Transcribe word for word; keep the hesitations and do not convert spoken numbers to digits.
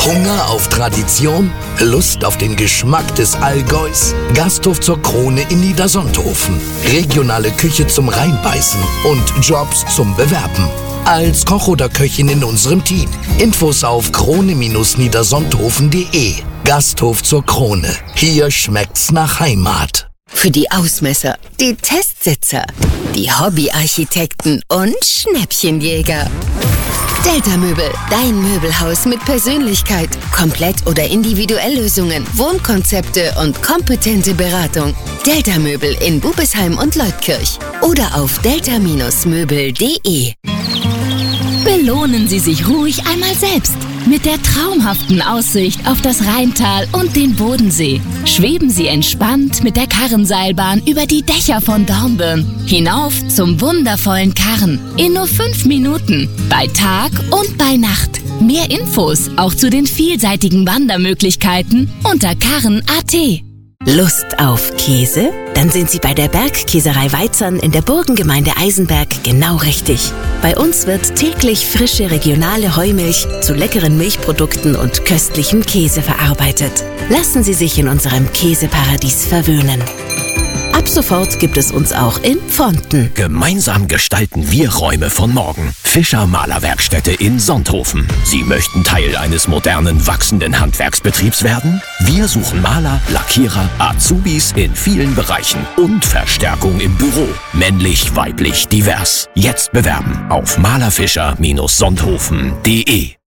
Hunger auf Tradition? Lust auf den Geschmack des Allgäus? Gasthof zur Krone in Niedersonthofen. Regionale Küche zum Reinbeißen und Jobs zum Bewerben. Als Koch oder Köchin in unserem Team. Infos auf krone niedersonthofen punkt de. Gasthof zur Krone. Hier schmeckt's nach Heimat. Für die Ausmesser, die Testsitzer, die Hobbyarchitekten und Schnäppchenjäger. Delta Möbel, dein Möbelhaus mit Persönlichkeit, Komplett- oder Individuelllösungen, Wohnkonzepte und kompetente Beratung. Delta Möbel in Bubesheim und Leutkirch oder auf delta Möbel punkt de. Belohnen Sie sich ruhig einmal selbst mit der traumhaften Aussicht auf das Rheintal und den Bodensee. Schweben Sie entspannt mit der Karrenseilbahn über die Dächer von Dornbirn hinauf zum wundervollen Karren in nur fünf Minuten bei Tag und bei Nacht. Mehr Infos auch zu den vielseitigen Wandermöglichkeiten unter karren punkt at. Lust auf Käse? Dann sind Sie bei der Bergkäserei Weizern in der Burgengemeinde Eisenberg genau richtig. Bei uns wird täglich frische regionale Heumilch zu leckeren Milchprodukten und köstlichem Käse verarbeitet. Lassen Sie sich in unserem Käseparadies verwöhnen. Ab sofort gibt es uns auch in Pfonten. Gemeinsam gestalten wir Räume von morgen. Fischer Malerwerkstätte in Sonthofen. Sie möchten Teil eines modernen, wachsenden Handwerksbetriebs werden? Wir suchen Maler, Lackierer, Azubis in vielen Bereichen und Verstärkung im Büro. Männlich, weiblich, divers. Jetzt bewerben auf malerfischer Sonthofen punkt de.